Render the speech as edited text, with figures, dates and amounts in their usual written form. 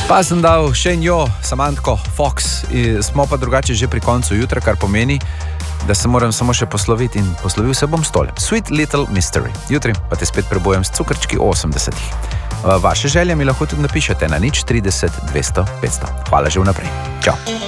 Pa sem dal Šenjo, Samantko, Fox, smo pa drugače že pri koncu jutra, kar pomeni, da se moram samo še posloviti in poslovil se bom s tole. Sweet Little Mystery. Jutri pa te spet prebujem s cukrčki 80. Vaše želje mi lahko tudi napišete na 030 200 500. Hvala že vnaprej. Čau.